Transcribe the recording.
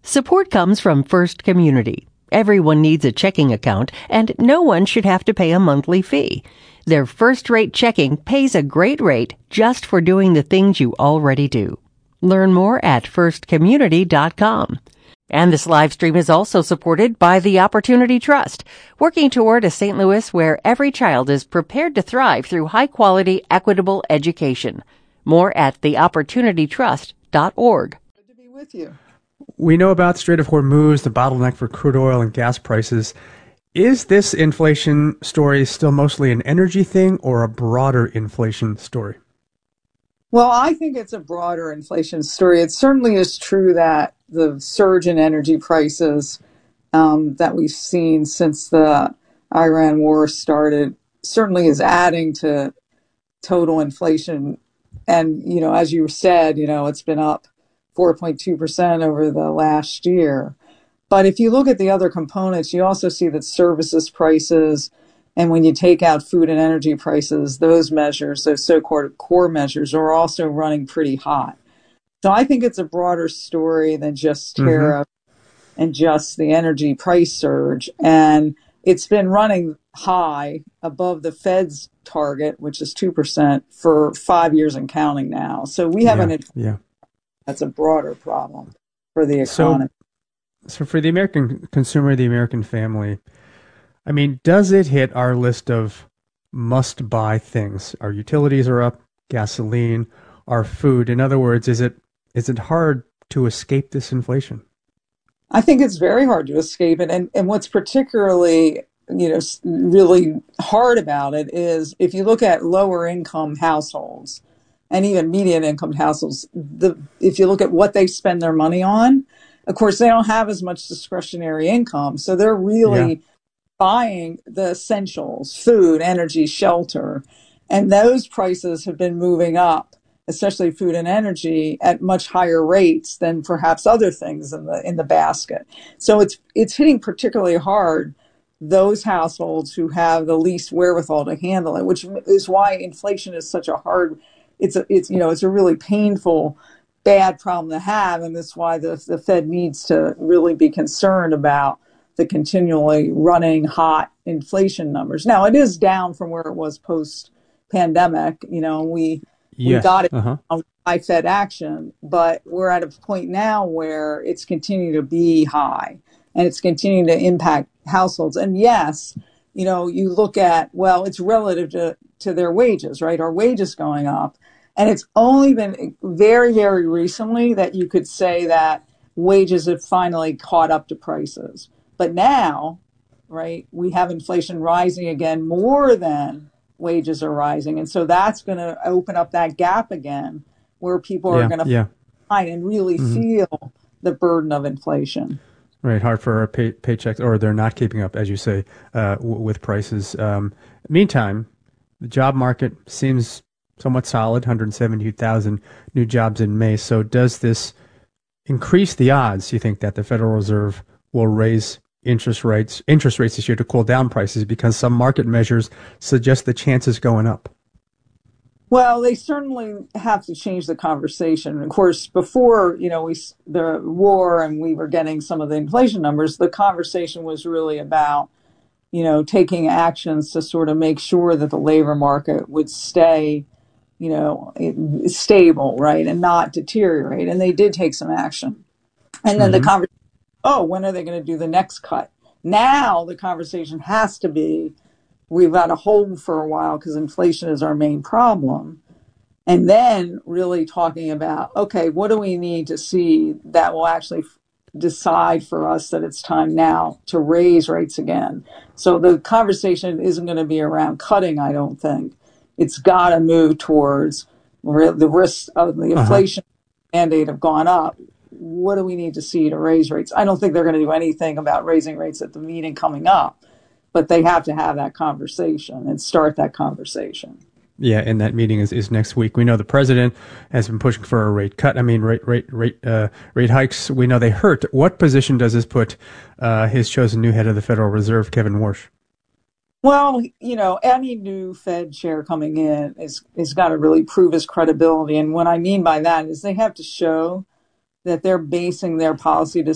Support comes from First Community. Everyone needs a checking account, and no one should have to pay a monthly fee. Their first-rate checking pays a great rate just for doing the things you already do. Learn more at firstcommunity.com. And this live stream is also supported by the Opportunity Trust, working toward a St. Louis where every child is prepared to thrive through high-quality, equitable education. More at theopportunitytrust.org. Good to be with you. We know about Strait of Hormuz, the bottleneck for crude oil and gas prices. Is this inflation story still mostly an energy thing or a broader inflation story? Well, I think it's a broader inflation story. It certainly is true that the surge in energy prices that we've seen since the Iran war started certainly is adding to total inflation. And, as you said, it's been up 4.2% over the last year. But if you look at the other components, you also see that services prices, and when you take out food and energy prices, those measures, those so-called core measures, are also running pretty hot. So I think it's a broader story than just tariff and just the energy price surge. And it's been running high above the Fed's target, which is 2%, for 5 years and counting now. So we have that's a broader problem for the economy. So for the American consumer, the American family, I mean, does it hit our list of must-buy things? Our utilities are up, gasoline, our food. In other words, is it hard to escape this inflation? I think it's very hard to escape it. And what's particularly, really hard about it is if you look at lower income households and even median income households, if you look at what they spend their money on, of course, they don't have as much discretionary income. So they're really buying the essentials, food, energy, shelter. And those prices have been moving up, especially food and energy, at much higher rates than perhaps other things in the basket. So it's hitting particularly hard those households who have the least wherewithal to handle it, which is why inflation is such a hard, it's a really painful, bad problem to have. And that's why the Fed needs to really be concerned about the continually running hot inflation numbers. Now, it is down from where it was post-pandemic. We got it on high Fed action, but we're at a point now where it's continuing to be high and it's continuing to impact households. And yes, you look at, well, it's relative to their wages, right? Our wages going up. And it's only been very, very recently that you could say that wages have finally caught up to prices. But now, right, we have inflation rising again more than wages are rising. And so that's going to open up that gap again where people are going to find and really feel the burden of inflation. Right, hard for our paychecks, or they're not keeping up, as you say, with prices. Meantime, the job market seems somewhat solid, 172,000 new jobs in May. So does this increase the odds, you think, that the Federal Reserve will raise interest rates this year to cool down prices, because some market measures suggest the chance is going up? Well, they certainly have to change the conversation. Of course, before, the war and we were getting some of the inflation numbers, the conversation was really about, taking actions to sort of make sure that the labor market would stay, stable, right, and not deteriorate. And they did take some action. And then the conversation, when are they going to do the next cut? Now the conversation has to be, we've got to hold for a while because inflation is our main problem. And then really talking about, okay, what do we need to see that will actually decide for us that it's time now to raise rates again? So the conversation isn't going to be around cutting, I don't think. It's got to move towards the risks of the inflation mandate have gone up. What do we need to see to raise rates? I don't think they're going to do anything about raising rates at the meeting coming up, but they have to have that conversation and start that conversation. Yeah, and that meeting is next week. We know the president has been pushing for a rate cut. I mean, rate hikes. We know they hurt. What position does this put his chosen new head of the Federal Reserve, Kevin Warsh? Well, any new Fed chair coming in is got to really prove his credibility. And what I mean by that is they have to show that they're basing their policy